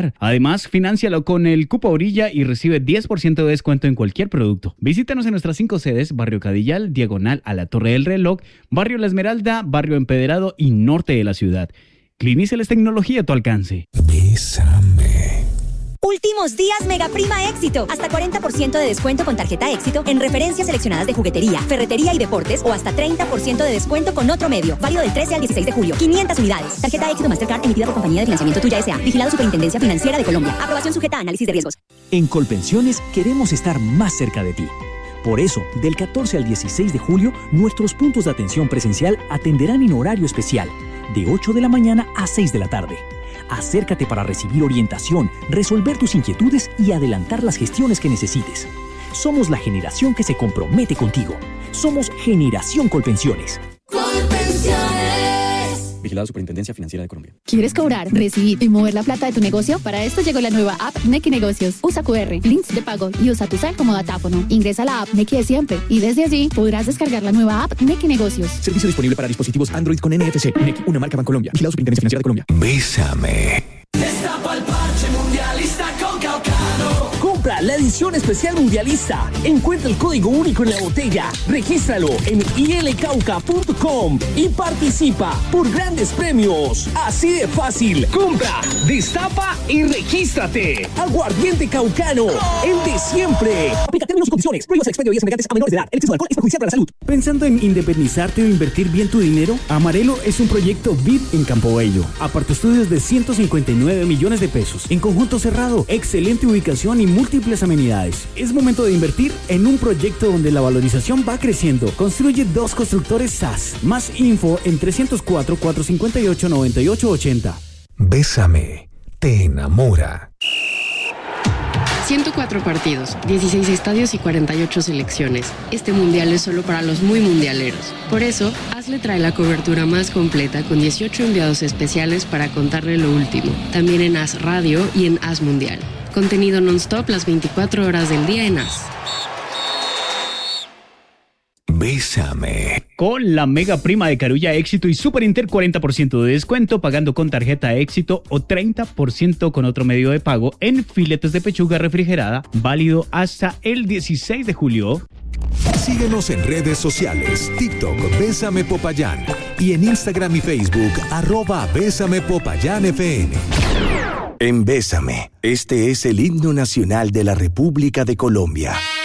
hogar. Además, fináncialo con el Cupo Orilla y recibe 10% de descuento en cualquier producto. Visítanos en nuestras 5 sedes: Barrio Cadillal, diagonal a la Torre del Reloj, Barrio La Esmeralda, Barrio Empedrado y norte de la ciudad. Cliniceles, tecnología a tu alcance. Bésame. Últimos días Mega Prima Éxito. Hasta 40% de descuento con tarjeta Éxito en referencias seleccionadas de juguetería, ferretería y deportes, o hasta 30% de descuento con otro medio. Válido del 13 al 16 de julio. 500 unidades. Tarjeta Éxito Mastercard emitida por Compañía de Financiamiento Tuya S.A. Vigilado Superintendencia Financiera de Colombia. Aprobación sujeta a análisis de riesgos. En Colpensiones queremos estar más cerca de ti. Por eso, del 14 al 16 de julio, nuestros puntos de atención presencial atenderán en horario especial, de 8 de la mañana a 6 de la tarde. Acércate para recibir orientación, resolver tus inquietudes y adelantar las gestiones que necesites. Somos la generación que se compromete contigo. Somos Generación Colpensiones. Vigilado Superintendencia Financiera de Colombia. ¿Quieres cobrar, recibir y mover la plata de tu negocio? Para esto llegó la nueva app Nequi Negocios. Usa QR, links de pago y usa tu cel como datáfono. Ingresa a la app Nequi de siempre y desde allí podrás descargar la nueva app Nequi Negocios. Servicio disponible para dispositivos Android con NFC. Nequi, una marca Bancolombia. Vigilado Superintendencia Financiera de Colombia. Bésame. Destapa el parche mundialista con Caucano. Compra la edición especial mundialista. Encuentra el código único en la botella. Regístralo en ilcauca.com y participa por grandes premios. Así de fácil. Compra, destapa y regístrate. Aguardiente Caucano, el de siempre. Aplica términos y condiciones. Prohíbas el expendio de bebidas semejantes a menores de edad. El exceso de alcohol es perjudicial para la salud. ¿Pensando en independizarte o invertir bien tu dinero? Amarelo es un proyecto VIP en Campo Bello. Aparta estudios de 159 millones de pesos. En conjunto cerrado, excelente ubicación y múltiples amenidades. Es momento de invertir en un proyecto donde la valorización va creciendo. Construye 2 constructores SAS. Más info en 304-458-9880. Bésame. Te enamora. 104 partidos, 16 estadios y 48 selecciones. Este mundial es solo para los muy mundialeros. Por eso, ASLE trae la cobertura más completa con 18 enviados especiales para contarle lo último. También en AS Radio y en AS Mundial. Contenido non-stop las 24 horas del día en AS. Bésame. Con la Mega Prima de Carulla Éxito y Super Inter, 40% de descuento pagando con tarjeta Éxito o 30% con otro medio de pago en filetes de pechuga refrigerada, válido hasta el 16 de julio. Síguenos en redes sociales, TikTok, Bésame Popayán, y en Instagram y Facebook, @BésamePopayánFN. En Bésame, este es el himno nacional de la República de Colombia.